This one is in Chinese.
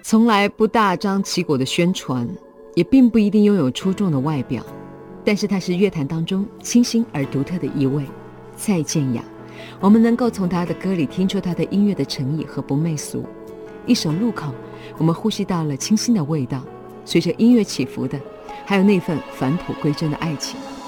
从来不大张旗鼓的宣传，也并不一定拥有出众的外表，但是她是乐坛当中清新而独特的一位。蔡健雅，我们能够从她的歌里听出她的音乐的诚意和不媚俗。一首路口，我们呼吸到了清新的味道，随着音乐起伏的还有那份返璞归真的爱情。